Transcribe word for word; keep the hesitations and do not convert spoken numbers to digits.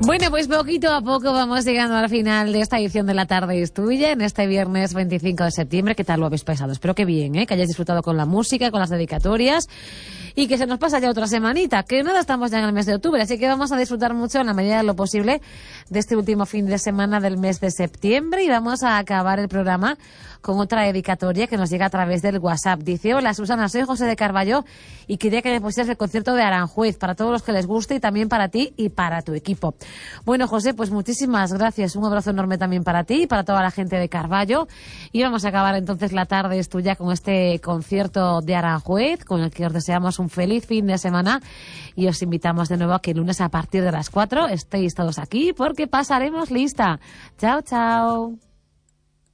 Bueno, pues poquito a poco vamos llegando al final de esta edición de La Tarde es Tuya, en este viernes veinticinco de septiembre. ¿Qué tal lo habéis pasado? Espero que bien, ¿eh? Que hayáis disfrutado con la música, con las dedicatorias y que se nos pasa ya otra semanita, que nada, estamos ya en el mes de octubre, así que vamos a disfrutar mucho en la medida de lo posible de este último fin de semana del mes de septiembre y vamos a acabar el programa con otra dedicatoria que nos llega a través del WhatsApp. Dice: hola Susana, soy José de Carballo y quería que me pusieras el concierto de Aranjuez para todos los que les guste y también para ti y para tu equipo. Bueno, José, pues muchísimas gracias. Un abrazo enorme también para ti y para toda la gente de Carballo. Y vamos a acabar entonces La Tarde es Tuya con este concierto de Aranjuez, con el que os deseamos un feliz fin de semana y os invitamos de nuevo a que el lunes a partir de las cuatro estéis todos aquí porque pasaremos lista. Chao, chao.